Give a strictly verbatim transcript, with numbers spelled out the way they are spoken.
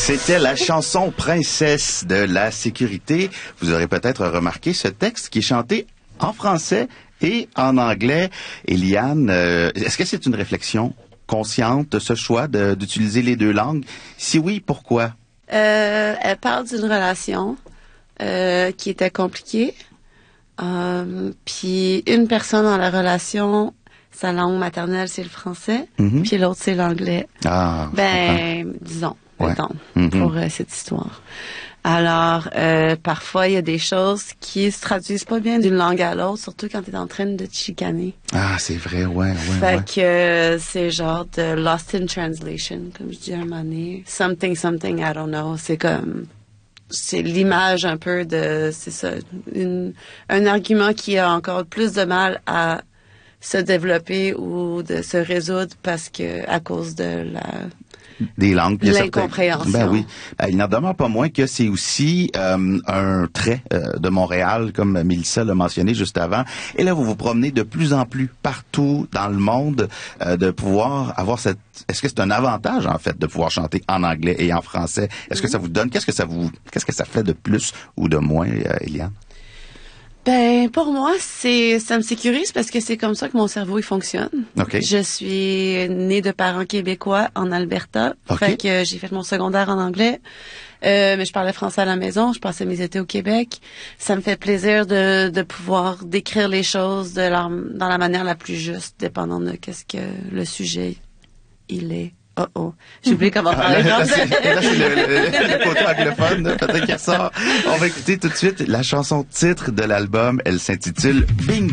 C'était la chanson Princesse de la sécurité. Vous aurez peut-être remarqué ce texte qui est chanté en français et en anglais. Eliane, euh, est-ce que c'est une réflexion consciente de ce choix de, d'utiliser les deux langues? Si oui, pourquoi? Euh, elle parle d'une relation euh, qui était compliquée. Euh, puis une personne dans la relation, sa langue maternelle, c'est le français, mm-hmm. puis l'autre, c'est l'anglais. Ah, ben, disons, ouais. mettons, mm-hmm. pour euh, cette histoire. Alors, euh, parfois, il y a des choses qui se traduisent pas bien d'une langue à l'autre, surtout quand tu es en train de te chicaner. Ah, c'est vrai, ouais, ouais, Fait ouais. que euh, c'est genre de lost in translation, comme je dis à un moment donné. Something, something, I don't know. C'est comme... C'est l'image un peu de... C'est ça, une, un argument qui a encore plus de mal à se développer ou de se résoudre parce que à cause de la... Des langues. L'incompréhension. Ben oui. Ben, il n'en demeure pas moins que c'est aussi euh, un trait euh, de Montréal, comme Mélissa l'a mentionné juste avant. Et là, vous vous promenez de plus en plus partout dans le monde, euh, de pouvoir avoir cette... Est-ce que c'est un avantage, en fait, de pouvoir chanter en anglais et en français? Est-ce que ça vous donne... Qu'est-ce que ça vous... Qu'est-ce que ça fait de plus ou de moins, euh, Eliane? Ben, pour moi, c'est, ça me sécurise parce que c'est comme ça que mon cerveau, il fonctionne. Okay. Je suis née de parents québécois en Alberta. Okay. Fait que j'ai fait mon secondaire en anglais. Euh, mais je parlais français à la maison. Je passais mes étés au Québec. Ça me fait plaisir de, de pouvoir décrire les choses de la, dans la manière la plus juste, dépendant de qu'est-ce que le sujet, il est. Oh oh, j'ai oublié comment parler ah, là, français. Là, c'est, là, c'est le, le, le côté anglophone, là, peut-être qu'il ressort. On va écouter tout de suite la chanson titre de l'album. Elle s'intitule Bingo.